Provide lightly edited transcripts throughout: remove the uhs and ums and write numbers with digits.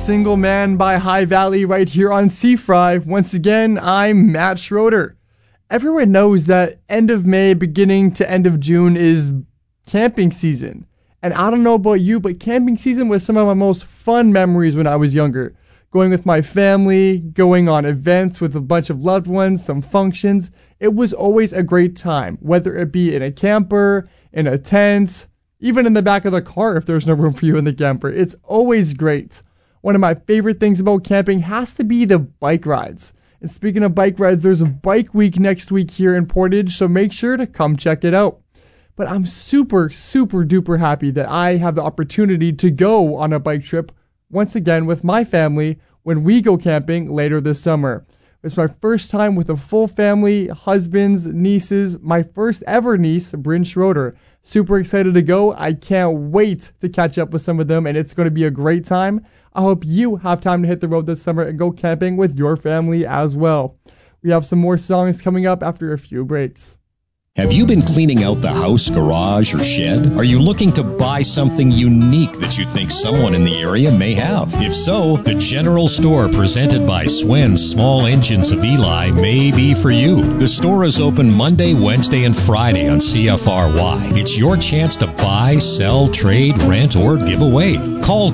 Single Man by High Valley right here on C-Fry. Once again, I'm Matt Schroeder. Everyone knows that end of May, beginning to end of June is camping season. And I don't know about you, but camping season was some of my most fun memories when I was younger. Going with my family, going on events with a bunch of loved ones, some functions. It was always a great time, whether it be in a camper, in a tent, even in the back of the car if there's no room for you in the camper. It's always great. One of my favorite things about camping has to be the bike rides. And speaking of bike rides, there's a bike week next week here in Portage, so make sure to come check it out. But I'm super duper happy that I have the opportunity to go on a bike trip once again with my family when we go camping later this summer. It's my first time with a full family, husbands, nieces, my first ever niece, Bryn Schroeder. Super excited to go. I can't wait to catch up with some of them, and it's going to be a great time. I hope you have time to hit the road this summer and go camping with your family as well. We have some more songs coming up after a few breaks. Have you been cleaning out the house, garage, or shed? Are you looking to buy something unique that you think someone in the area may have? If so, the General Store presented by Swen's Small Engines of Eli may be for you. The store is open Monday, Wednesday, and Friday on CFRY. It's your chance to buy, sell, trade, rent, or give away. Call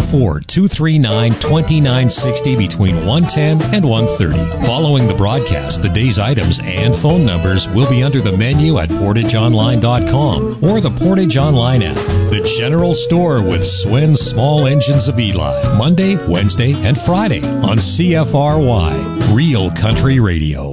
204-239-2960 between 1:10 and 1:30. Following the broadcast, the day's items and phone numbers will be under the menu at PortageOnline.com or the Portage Online app. The General Store with Swen's Small Engines of Eli. Monday, Wednesday, and Friday on CFRY. Real Country Radio.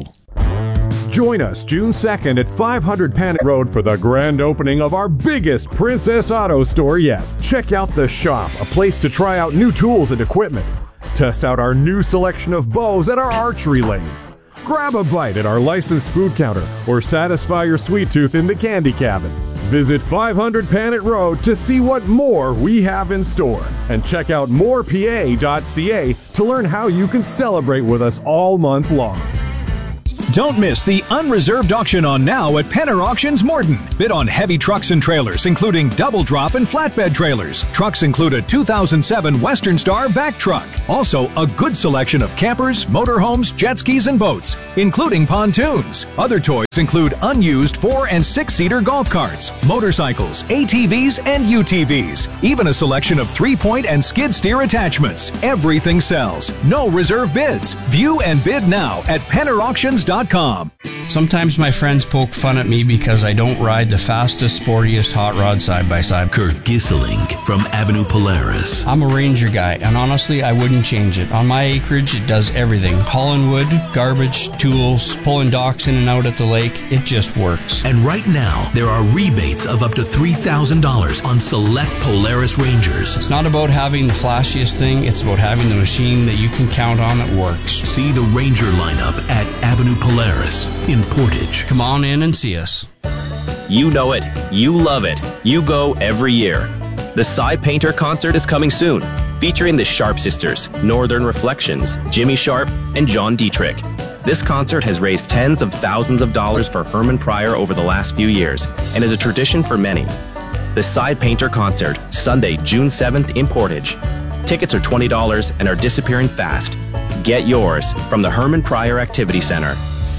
Join us June 2nd at 500 Panic Road for the grand opening of our biggest Princess Auto store yet. Check out The Shop, a place to try out new tools and equipment. Test out our new selection of bows at our archery lane. Grab a bite at our licensed food counter or satisfy your sweet tooth in the candy cabin. Visit 500 Panet Road to see what more we have in store. And check out morepa.ca to learn how you can celebrate with us all month long. Don't miss the unreserved auction on now at Penner Auctions Morton. Bid on heavy trucks and trailers, including double drop and flatbed trailers. Trucks include a 2007 Western Star vac truck. Also, a good selection of campers, motorhomes, jet skis, and boats, including pontoons. Other toys include unused 4- and 6-seater golf carts, motorcycles, ATVs, and UTVs. Even a selection of 3-point and skid steer attachments. Everything sells. No reserve bids. View and bid now at PennerAuctions.com. Sometimes my friends poke fun at me because I don't ride the fastest, sportiest hot rod side-by-side. Kurt Gisseling from Avenue Polaris. I'm a Ranger guy, and honestly, I wouldn't change it. On my acreage, it does everything. Hauling wood, garbage, tools, pulling docks in and out at the lake. It just works. And right now, there are rebates of up to $3,000 on select Polaris Rangers. It's not about having the flashiest thing. It's about having the machine that you can count on that works. See the Ranger lineup at Avenue Polaris in Portage. Come on in and see us. You know it. You love it. You go every year. The Cy Painter concert is coming soon, featuring the Sharp Sisters, Northern Reflections, Jimmy Sharp, and John Dietrich. This concert has raised tens of thousands of dollars for Herman Pryor over the last few years and is a tradition for many. The Cy Painter concert, Sunday, June 7th in Portage. Tickets are $20 and are disappearing fast. Get yours from the Herman Pryor Activity Center.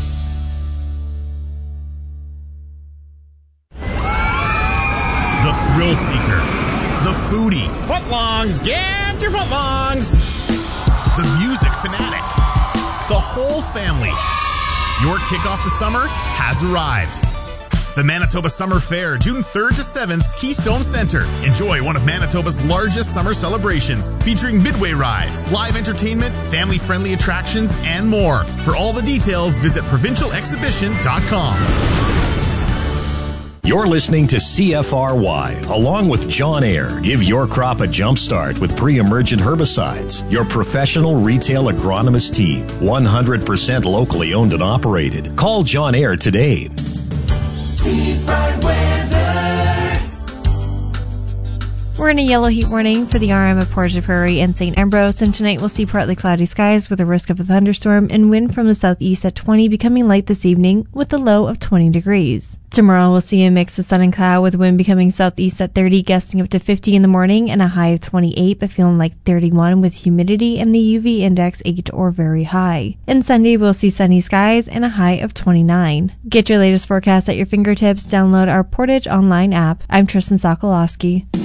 The thrill seeker, the foodie, footlongs, get your footlongs, the music fanatic, the whole family. Your kickoff to summer has arrived. The Manitoba Summer Fair, June 3rd to 7th, Keystone Center. Enjoy one of Manitoba's largest summer celebrations, featuring midway rides, live entertainment, family-friendly attractions, and more. For all the details, visit provincialexhibition.com. You're listening to CFRY, along with John Ayer. Give your crop a jump start with pre-emergent herbicides. Your professional retail agronomist team, 100% locally owned and operated. Call John Ayer today. We're We're in a yellow heat warning for the RM of Portage Prairie and St. Ambrose, and tonight we'll see partly cloudy skies with a risk of a thunderstorm and wind from the southeast at 20, becoming light this evening with a low of 20 degrees. Tomorrow we'll see a mix of sun and cloud with wind becoming southeast at 30, gusting up to 50 in the morning and a high of 28, but feeling like 31 with humidity and the UV index 8 or very high. And Sunday we'll see sunny skies and a high of 29. Get your latest forecast at your fingertips. Download our Portage online app. I'm Tristan Sokolowski.